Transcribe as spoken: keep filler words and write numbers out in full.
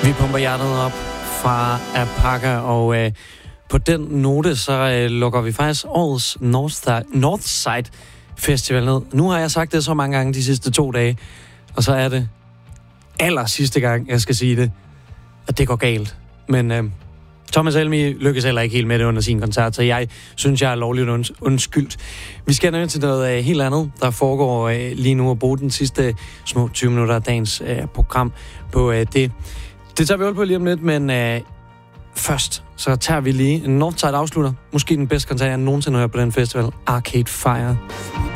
Vi pumper hjertet op fra Apaka, og øh, på den note, så øh, lukker vi faktisk årets Northside, Northside Festival ned. Nu har jeg sagt det så mange gange de sidste to dage, og så er det aller sidste gang, jeg skal sige det, at det går galt. Men øh, Thomas Helmig lykkes heller ikke helt med det under sin koncert, så jeg synes, jeg er lovligt und- undskyldt. Vi skal nå ind til noget øh, helt andet, der foregår øh, lige nu, og bruge den sidste små tyve minutter af dagens øh, program på øh, det. Det tager vi på lige om lidt, men øh, først så tager vi lige en Northside afslutter. Måske den bedste koncert, jeg nogensinde har hørt på den festival. Arcade Fire.